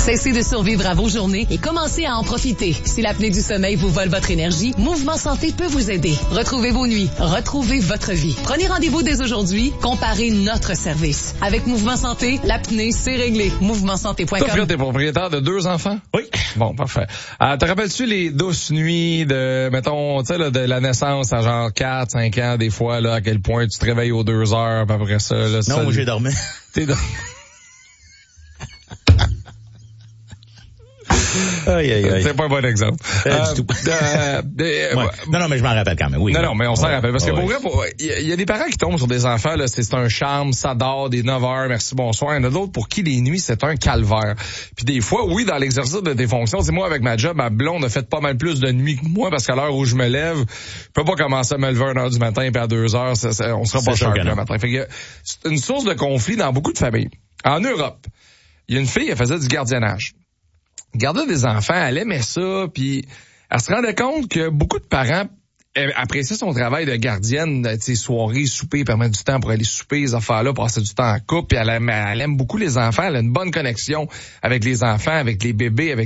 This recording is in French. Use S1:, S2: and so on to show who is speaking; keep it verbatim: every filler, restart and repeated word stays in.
S1: Cessez de survivre à vos journées et commencez à en profiter. Si l'apnée du sommeil vous vole votre énergie, Mouvement Santé peut vous aider. Retrouvez vos nuits, retrouvez votre vie. Prenez rendez-vous dès aujourd'hui, comparez notre service. Avec Mouvement Santé, l'apnée, c'est réglé. mouvement santé point com.
S2: Toi, Fred, t'es propriétaire de deux enfants?
S3: Oui.
S2: Bon, parfait. Euh, te rappelles-tu les douces nuits de, mettons, tu sais, là, de la naissance à genre quatre, cinq ans, des fois, là, à quel point tu te réveilles aux deux heures, puis après ça, là,
S3: Non,
S2: ça,
S3: j'ai dormi.
S2: T'es dormi.
S3: Aïe, aïe, aïe.
S2: C'est pas un bon exemple.
S3: Euh,
S2: Euh,
S3: du tout.
S2: euh, euh,
S3: Ouais. Non, non, mais je m'en rappelle quand même, oui.
S2: Non, non, mais on s'en
S3: Ouais.
S2: rappelle. Parce que
S3: Ouais.
S2: pour vrai, pour- il y, a- il y a des parents qui tombent sur des enfants, là, c'est, c'est un charme, ça dort, des neuf heures, merci, bonsoir. Il y en a d'autres pour qui les nuits, c'est un calvaire. Puis des fois, oui, dans l'exercice de tes fonctions, c'est moi, avec ma job, ma blonde a fait pas mal plus de nuits que moi, parce qu'à l'heure où je me lève, je peux pas commencer à me lever à une heure du matin, puis à deux heures, ça, ça, on sera
S3: C'est
S2: pas
S3: sûr
S2: cher
S3: que
S2: le
S3: non.
S2: matin. Fait que c'est une source de conflit dans beaucoup de familles. En Europe, il y a une fille, elle faisait du gardiennage. Garder des enfants, elle aimait ça, puis elle se rendait compte que beaucoup de parents appréciaient son travail de gardienne, tu sais, soirées, souper, permettre du temps pour aller souper, les affaires-là, passer du temps en couple, puis elle aime, elle aime beaucoup les enfants, elle a une bonne connexion avec les enfants, avec les bébés, avec